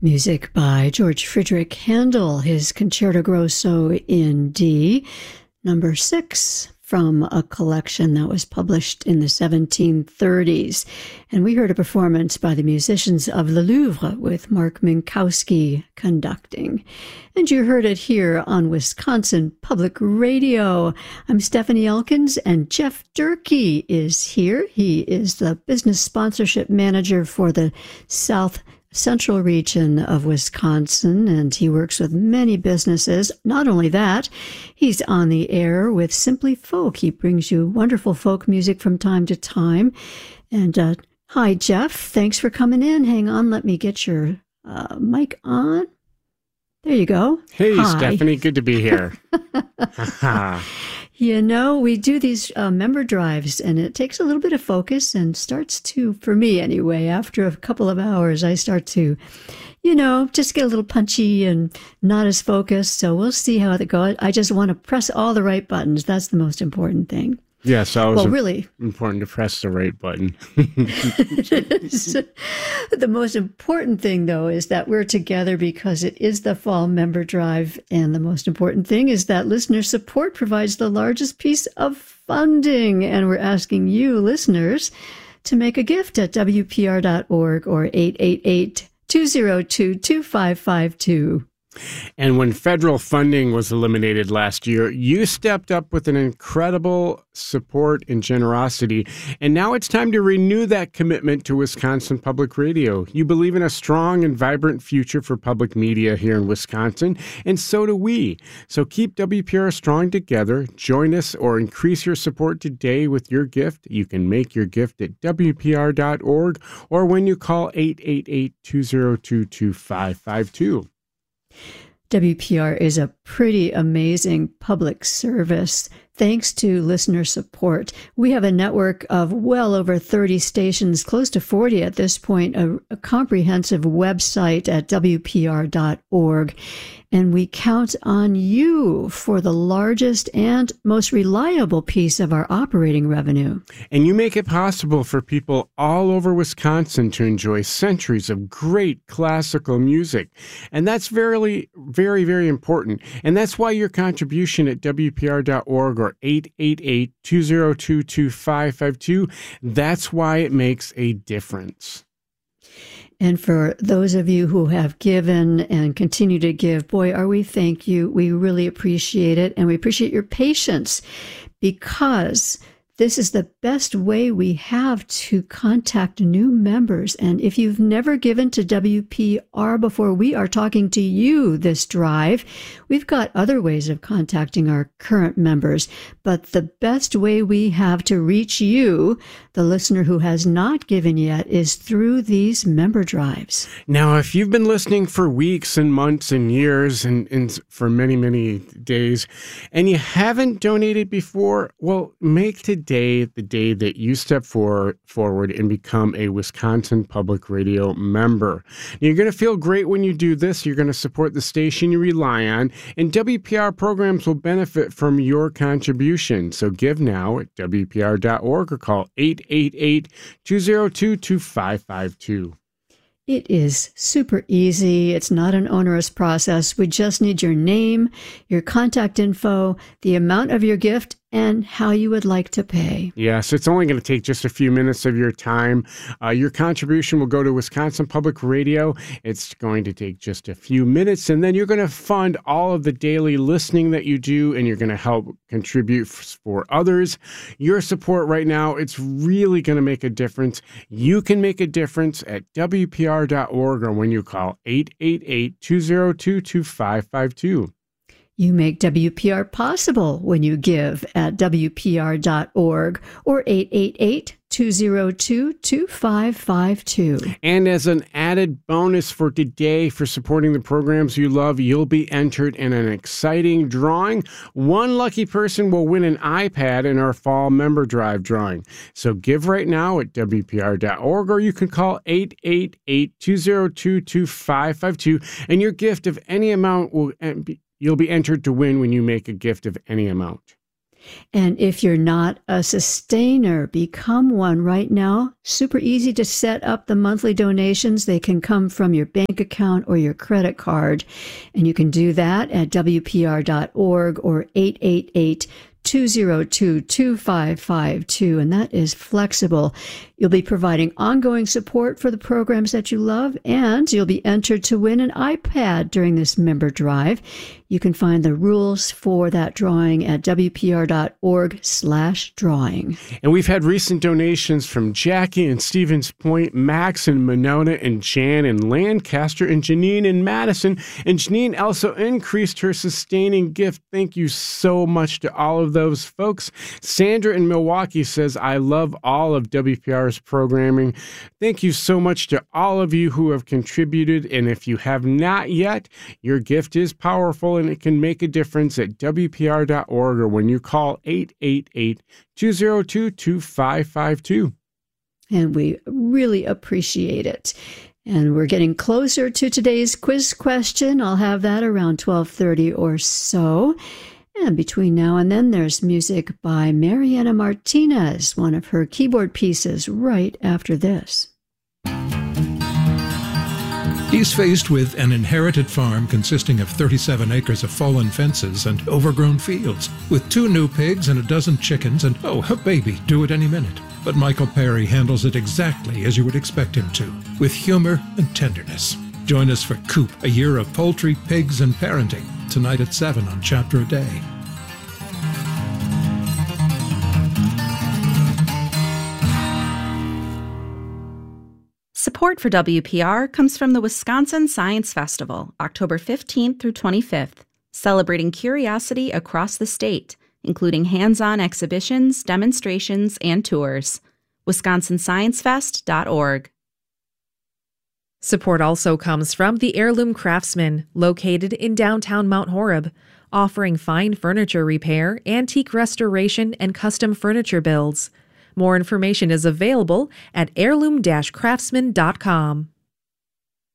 Music by George Friedrich Handel, his Concerto Grosso in D, number 6, from a collection that was published in the 1730s. And we heard a performance by the musicians of Le Louvre with Mark Minkowski conducting. And you heard it here on Wisconsin Public Radio. I'm Stephanie Elkins, and Jeff Durkee is here. He is the business sponsorship manager for the South Central region of Wisconsin, and he works with many businesses. Not only that, he's on the air with Simply Folk. He brings you wonderful folk music from time to time. And hi, Jeff. Thanks for coming in. Hang on. Let me get your mic on. There you go. Hey, hi. Stephanie. Good to be here. You know, we do these member drives, and it takes a little bit of focus and starts to, for me anyway, after a couple of hours, I start to, just get a little punchy and not as focused. So we'll see how it goes. I just want to press all the right buttons. That's the most important thing. Yes, always really important to press the right button. The most important thing, though, is that we're together because it is the Fall Member Drive. And the most important thing is that listener support provides the largest piece of funding. And we're asking you, listeners, to make a gift at WPR.org or 888-202-2552. And when federal funding was eliminated last year, you stepped up with an incredible support and generosity. And now it's time to renew that commitment to Wisconsin Public Radio. You believe in a strong and vibrant future for public media here in Wisconsin, and so do we. So keep WPR strong together. Join us or increase your support today with your gift. You can make your gift at WPR.org or when you call 888-202-2552. WPR is a pretty amazing public service. Thanks to listener support, we have a network of well over 30 stations, close to 40 at this point, a comprehensive website at WPR.org. And we count on you for the largest and most reliable piece of our operating revenue. And you make it possible for people all over Wisconsin to enjoy centuries of great classical music. And that's very, very, very important. And that's why your contribution at WPR.org or 888-202-2552, that's why it makes a difference. And for those of you who have given and continue to give, boy, are we thank you. We really appreciate it. And we appreciate your patience, because this is the best way we have to contact new members. And if you've never given to WPR before, we are talking to you this drive. We've got other ways of contacting our current members, but the best way we have to reach you, the listener who has not given yet, is through these member drives. Now, if you've been listening for weeks and months and years and for many, many days, and you haven't donated before, well, make today the day that you step forward and become a Wisconsin Public Radio member. You're going to feel great when you do this. You're going to support the station you rely on, and WPR programs will benefit from your contribution. So give now at WPR.org or call 888-202-2552. It is super easy. It's not an onerous process. We just need your name, your contact info, the amount of your gift, and how you would like to pay. Yes, it's only going to take just a few minutes of your time. Your contribution will go to Wisconsin Public Radio. It's going to take just a few minutes, and then you're going to fund all of the daily listening that you do, and you're going to help contribute for others. Your support right now, it's really going to make a difference. You can make a difference at WPR.org or when you call 888-202-2552. You make WPR possible when you give at WPR.org or 888-202-2552. And as an added bonus for today, for supporting the programs you love, you'll be entered in an exciting drawing. One lucky person will win an iPad in our Fall Member Drive drawing. So give right now at WPR.org, or you can call 888-202-2552, and your gift of any amount will be... You'll be entered to win when you make a gift of any amount. And if you're not a sustainer, become one right now. Super easy to set up the monthly donations. They can come from your bank account or your credit card. And you can do that at WPR.org or 888-202-2552, and that is flexible. You'll be providing ongoing support for the programs that you love, and you'll be entered to win an iPad during this member drive. You can find the rules for that drawing at WPR.org/drawing. And we've had recent donations from Jackie in Stevens Point, Max in Monona, and Jan in Lancaster, and Janine in Madison. And Janine also increased her sustaining gift. Thank you so much to all of those folks. Sandra in Milwaukee says, I love all of WPR's programming. Thank you so much to all of you who have contributed. And if you have not yet, your gift is powerful and it can make a difference at WPR.org or when you call 888-202-2552. And we really appreciate it. And we're getting closer to today's quiz question. I'll have that around 12:30 or so. And between now and then, there's music by Mariana Martinez, one of her keyboard pieces, right after this. He's faced with an inherited farm consisting of 37 acres of fallen fences and overgrown fields, with 2 new pigs and a dozen chickens and, a baby due at any minute. But Michael Perry handles it exactly as you would expect him to, with humor and tenderness. Join us for Coop, a year of poultry, pigs, and parenting, tonight at 7 on Chapter a Day. Support for WPR comes from the Wisconsin Science Festival, October 15th through 25th, celebrating curiosity across the state, including hands-on exhibitions, demonstrations, and tours. WisconsinScienceFest.org. Support also comes from the Heirloom Craftsman, located in downtown Mount Horeb, offering fine furniture repair, antique restoration, and custom furniture builds. More information is available at heirloom-craftsman.com.